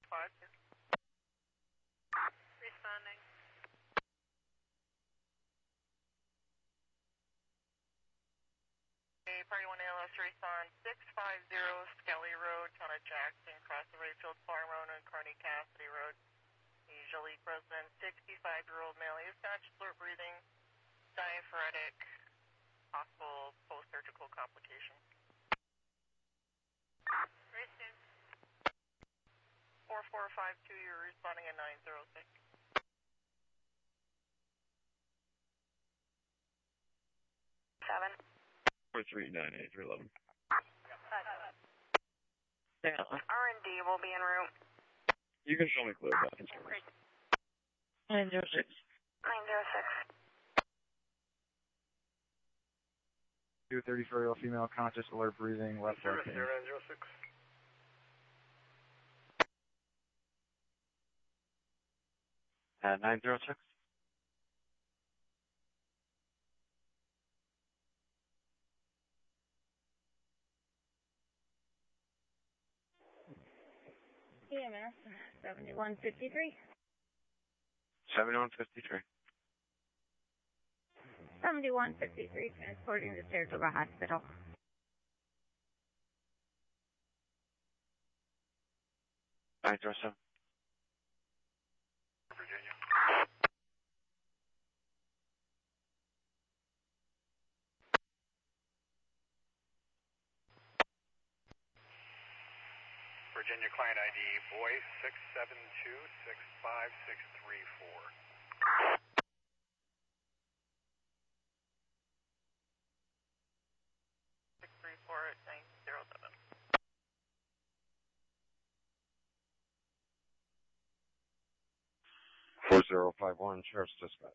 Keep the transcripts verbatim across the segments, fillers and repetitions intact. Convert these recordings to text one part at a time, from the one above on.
five two. Responding. Okay, Party one A L S respond six five zero Skelly Road, Town of Jackson, across the Rayfield Farm Road and Kearney Cassidy Road. Usually President, sixty-five-year-old male, is got slurp breathing, diaphoretic, possible post-surgical complication. Very soon. four four five two, you're responding at nine zero six. Seven. four three nine eight three eleven. R and D will be en route. You can show me clear back in service. nine zero six. nine zero six. two thirty-four-year-old female, conscious, alert, breathing, left heart pain. nine zero six. Uh, nine zero six. E M S seventy-one fifty-three. seventy-one fifty-three. seventy-one fifty-three, transporting to Saratoga Hospital. nine zero seven. Virginia. Virginia client I D, boy six seven two six five six three four. six three four at nine zero seven. four zero five one, Sheriff's Dispatch.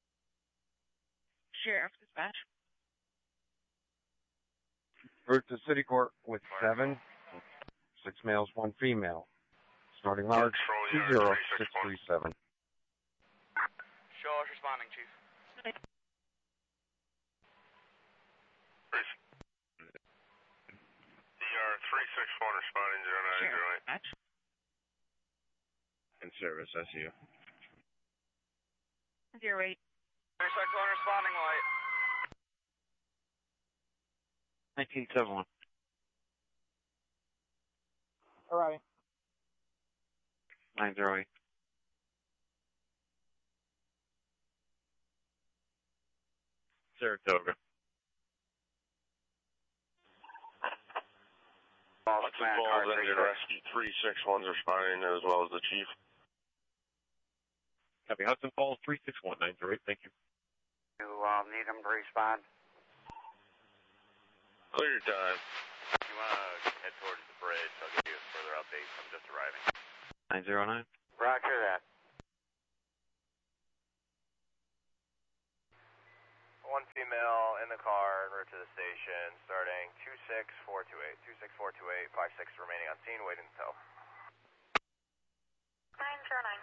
Sheriff Dispatch. Route to City Court with seven, six males, one female. Starting large, two zero six three seven. Show us responding, Chief. D R three six one responding zero nine zero eight. Dispatch. In service, S U. Zero eight. three six one responding light. nineteen seven one. Alright. nine zero eight. Saratoga. Hudson Falls Engine Rescue three six one's responding as well as the Chief. Copy. Hudson Falls three six one nine zero eight. Thank you. You um, need them to respond? Clear your time. You want to head towards the bridge, I'll give you further updates. I'm just arriving. nine zero nine. Roger that. One female in the car en route to the station, starting two six four two eight. two six four two eight, five six remaining on scene, waiting to tow. nine zero nine.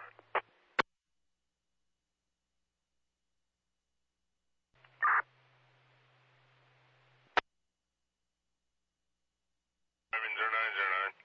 Seven zero nine zero nine.